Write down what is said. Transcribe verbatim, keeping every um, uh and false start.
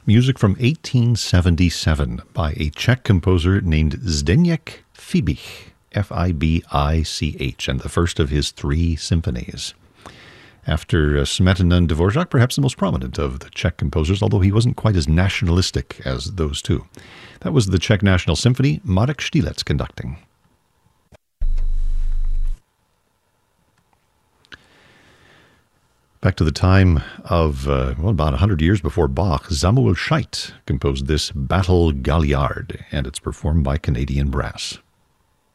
Music from eighteen seventy-seven by a Czech composer named Zdeněk Fibich, F I B I C H, and the first of his three symphonies. After uh, Smetana and Dvorak, perhaps the most prominent of the Czech composers, although he wasn't quite as nationalistic as those two. That was the Czech National Symphony, Marek Štílec conducting. Back to the time of, uh, well, about one hundred years before Bach, Samuel Scheidt composed this Battle Galliard, and it's performed by Canadian Brass.